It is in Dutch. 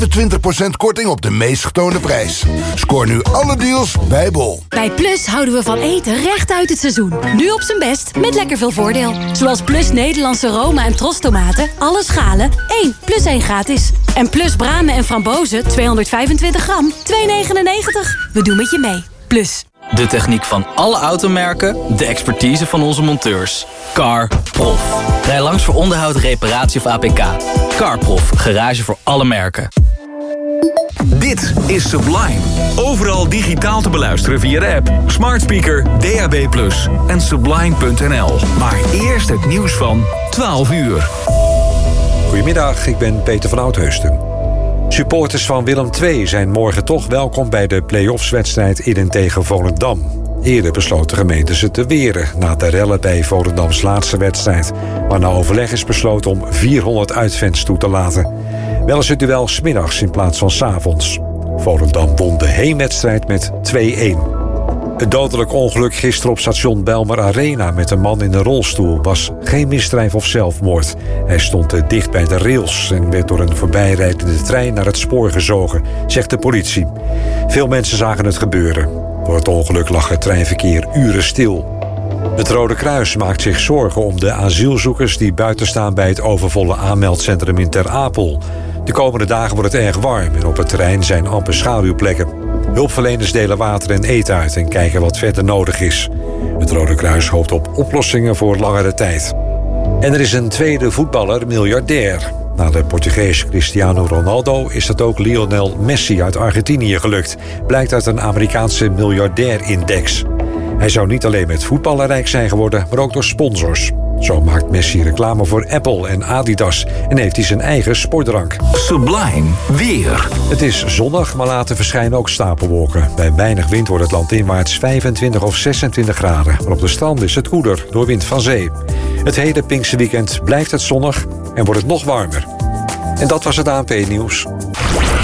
25% korting op de meest getoonde prijs. Scoor nu alle deals bij Bol. Bij Plus houden we van eten recht uit het seizoen. Nu op zijn best met lekker veel voordeel. Zoals Plus Nederlandse Roma en Trostomaten. Alle schalen 1 plus 1 gratis. En Plus bramen en frambozen 225 gram. 2,99. We doen met je mee. Plus. De techniek van alle automerken, de expertise van onze monteurs. CarProf. Rij langs voor onderhoud, reparatie of APK. CarProf, garage voor alle merken. Dit is Sublime. Overal digitaal te beluisteren via de app, smart speaker, DAB+ en sublime.nl. Maar eerst het nieuws van 12 uur. Goedemiddag, ik ben Peter van Oudheusden. Supporters van Willem II zijn morgen toch welkom bij de play-offswedstrijd in en tegen Volendam. Eerder besloot de gemeente ze te weren na de rellen bij Volendams laatste wedstrijd, waar na overleg is besloten om 400 uitfans toe te laten. Wel is het duel 's middags in plaats van 's avonds. Volendam won de heenwedstrijd met 2-1. Het dodelijk ongeluk gisteren op station Bijlmer Arena met een man in een rolstoel was geen misdrijf of zelfmoord. Hij stond te dicht bij de rails en werd door een voorbijrijdende trein naar het spoor gezogen, zegt de politie. Veel mensen zagen het gebeuren. Door het ongeluk lag het treinverkeer uren stil. Het Rode Kruis maakt zich zorgen om de asielzoekers die buiten staan bij het overvolle aanmeldcentrum in Ter Apel. De komende dagen wordt het erg warm en op het terrein zijn amper schaduwplekken. Hulpverleners delen water en eten uit en kijken wat verder nodig is. Het Rode Kruis hoopt op oplossingen voor langere tijd. En er is een tweede voetballer miljardair. Na de Portugees Cristiano Ronaldo is dat ook Lionel Messi uit Argentinië gelukt. Blijkt uit een Amerikaanse miljardair-index. Hij zou niet alleen met voetballen rijk zijn geworden, maar ook door sponsors. Zo maakt Messi reclame voor Apple en Adidas en heeft hij zijn eigen sportdrank. Sublime weer. Het is zonnig, maar later verschijnen ook stapelwolken. Bij weinig wind wordt het landinwaarts 25 of 26 graden. Maar op de strand is het koeler door wind van zee. Het hele Pinkse weekend blijft het zonnig en wordt het nog warmer. En dat was het ANP-nieuws.